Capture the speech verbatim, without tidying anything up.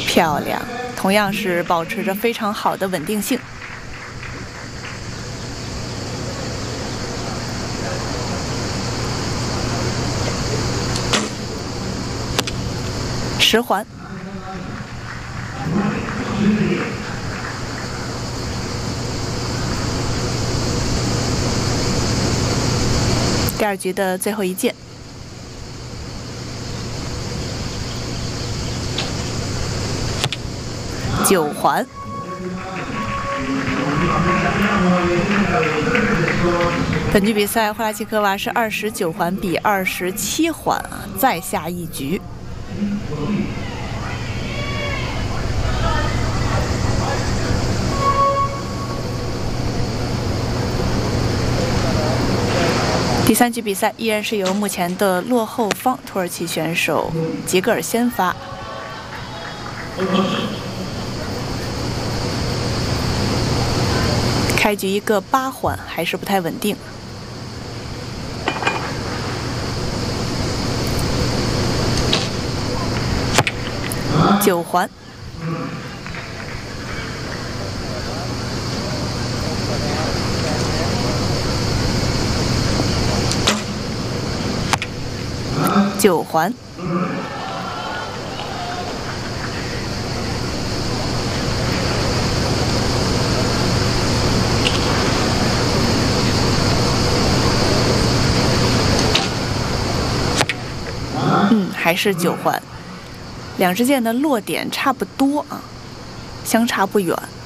漂亮，同样是保持着非常好的稳定性。十环。第二局的最后一键，九环。本局比赛，霍拉契科娃是二十九环比二十七环啊，再下一局。第三局比赛依然是由目前的落后方土耳其选手吉格尔先发。开局一个八环还是不太稳定。九环。九环。嗯，还是九环，两支箭的落点差不多啊，相差不远。